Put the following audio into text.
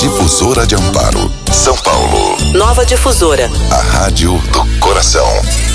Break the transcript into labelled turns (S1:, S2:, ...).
S1: Difusora de Amparo, São Paulo.
S2: Nova Difusora.
S1: A rádio do coração.